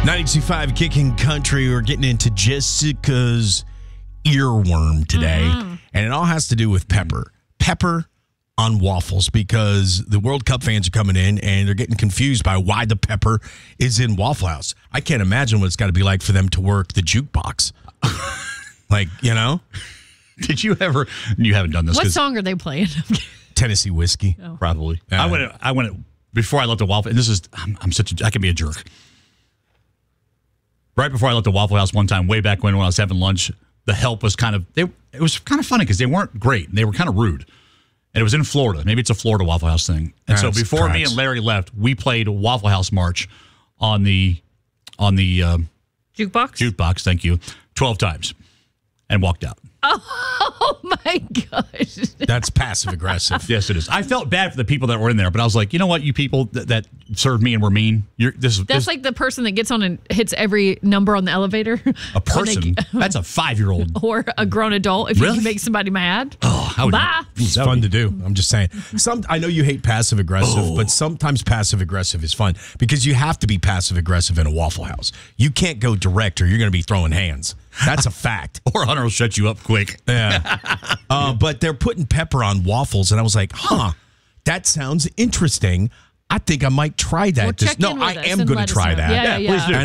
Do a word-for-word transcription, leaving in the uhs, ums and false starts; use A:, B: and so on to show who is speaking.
A: ninety-two point five Kicking Country. We're getting into Jessica's earworm today. Mm-hmm. And it all has to do with pepper. Pepper on waffles, because the World Cup fans are coming in and they're getting confused by why the pepper is in Waffle House. I can't imagine what it's got to be like for them to work the jukebox. Like, you know?
B: Did you ever? You haven't done this.
C: What song are they playing?
A: Tennessee Whiskey.
B: Oh. Probably.
A: Uh,
B: I went. I went before I left the Waffle. And this is. I'm, I'm such. A, I can be a jerk. Right before I left the Waffle House one time, way back when, when I was having lunch, the help was kind of. They. It was kind of funny because they weren't great. They were kind of rude. And it was in Florida. Maybe it's a Florida Waffle House thing. And so before cracks. me and Larry left, we played Waffle House March on the on the um,
C: jukebox.
B: Jukebox. Thank you. Twelve times, and walked out.
C: Oh my gosh.
A: That's passive aggressive.
B: Yes, it is. I felt bad for the people that were in there, but I was like, you know what, you people that, that served me and were mean. You're this.
C: That's
B: this,
C: like the person that gets on and hits every number on the elevator.
B: A person. They, that's a five-year-old
C: or a grown adult. If
B: really?
C: you can make somebody mad.
B: Oh, how would
C: bye.
B: You,
A: it's fun to do. I'm just saying. Some I know you hate passive aggressive, oh. but sometimes passive aggressive is fun because you have to be passive aggressive in a Waffle House. You can't go direct or you're going to be throwing hands. That's a fact.
B: Or Hunter will shut you up quick.
A: Yeah. uh, but they're putting pepper on waffles, and I was like, huh, that sounds interesting. I think I might try that.
C: Well,
A: This, no, I am going to try that.
C: Yeah, yeah, yeah.
B: Please do.